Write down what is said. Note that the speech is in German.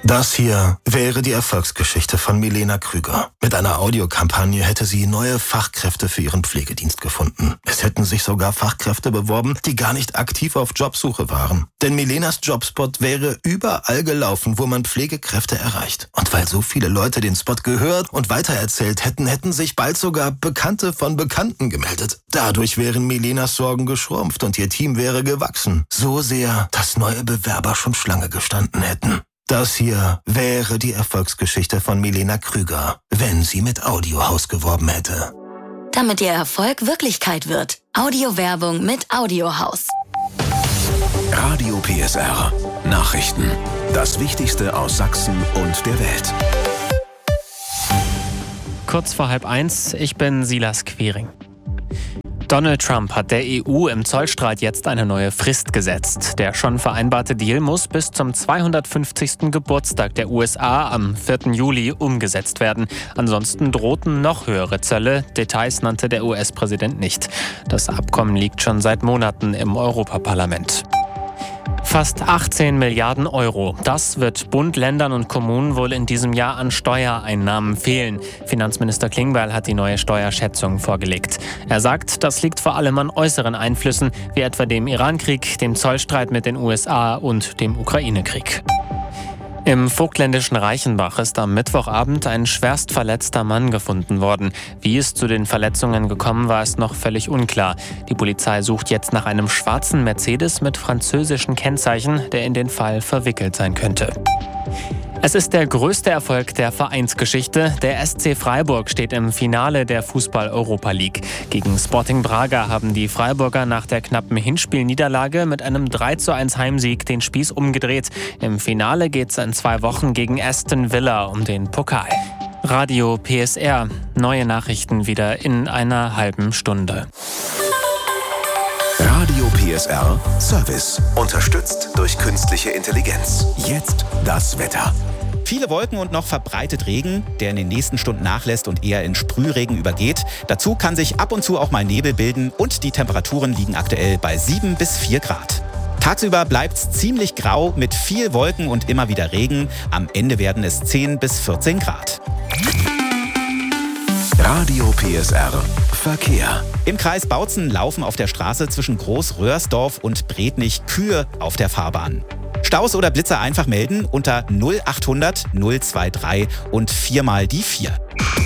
Das hier wäre die Erfolgsgeschichte von Milena Krüger. Mit einer Audiokampagne hätte sie neue Fachkräfte für ihren Pflegedienst gefunden. Es hätten sich sogar Fachkräfte beworben, die gar nicht aktiv auf Jobsuche waren. Denn Milenas Jobspot wäre überall gelaufen, wo man Pflegekräfte erreicht. Und weil so viele Leute den Spot gehört und weitererzählt hätten, hätten sich bald sogar Bekannte von Bekannten gemeldet. Dadurch wären Milenas Sorgen geschrumpft und ihr Team wäre gewachsen. So sehr, dass neue Bewerber schon Schlange gestanden hätten. Das hier wäre die Erfolgsgeschichte von Milena Krüger, wenn sie mit Audiohaus geworben hätte. Damit ihr Erfolg Wirklichkeit wird. Audiowerbung mit Audiohaus. Radio PSR. Nachrichten. Das Wichtigste aus Sachsen und der Welt. Kurz vor 12:30, ich bin Silas Quiring. Donald Trump hat der EU im Zollstreit jetzt eine neue Frist gesetzt. Der schon vereinbarte Deal muss bis zum 250. Geburtstag der USA am 4. Juli umgesetzt werden. Ansonsten drohten noch höhere Zölle. Details nannte der US-Präsident nicht. Das Abkommen liegt schon seit Monaten im Europaparlament. Fast 18 Milliarden Euro. Das wird Bund, Ländern und Kommunen wohl in diesem Jahr an Steuereinnahmen fehlen. Finanzminister Klingbeil hat die neue Steuerschätzung vorgelegt. Er sagt, das liegt vor allem an äußeren Einflüssen, wie etwa dem Irankrieg, dem Zollstreit mit den USA und dem Ukraine-Krieg. Im vogtländischen Reichenbach ist am Mittwochabend ein schwerst verletzter Mann gefunden worden. Wie es zu den Verletzungen gekommen war, ist noch völlig unklar. Die Polizei sucht jetzt nach einem schwarzen Mercedes mit französischen Kennzeichen, der in den Fall verwickelt sein könnte. Es ist der größte Erfolg der Vereinsgeschichte. Der SC Freiburg steht im Finale der Fußball-Europa League. Gegen Sporting Braga haben die Freiburger nach der knappen Hinspielniederlage mit einem 3:1 Heimsieg den Spieß umgedreht. Im Finale geht es in 2 Wochen gegen Aston Villa um den Pokal. Radio PSR. Neue Nachrichten wieder in einer halben Stunde. Radio PSR Service. Unterstützt durch künstliche Intelligenz. Jetzt das Wetter. Viele Wolken und noch verbreitet Regen, der in den nächsten Stunden nachlässt und eher in Sprühregen übergeht. Dazu kann sich ab und zu auch mal Nebel bilden und die Temperaturen liegen aktuell bei 7 bis 4 Grad. Tagsüber bleibt es ziemlich grau mit viel Wolken und immer wieder Regen. Am Ende werden es 10 bis 14 Grad. Radio PSR Verkehr. Im Kreis Bautzen laufen auf der Straße zwischen Groß-Röhrsdorf und Bretnich Kühe auf der Fahrbahn. Staus oder Blitzer einfach melden unter 0800 023 und 4 mal die 4.